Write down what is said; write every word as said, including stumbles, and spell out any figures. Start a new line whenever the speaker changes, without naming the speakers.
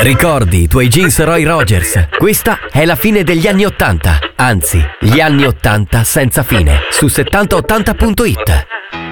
Ricordi i tuoi jeans Roy Rogers? Questa è la fine degli anni ottanta, anzi, gli anni ottanta senza fine, su settanta ottanta punto it.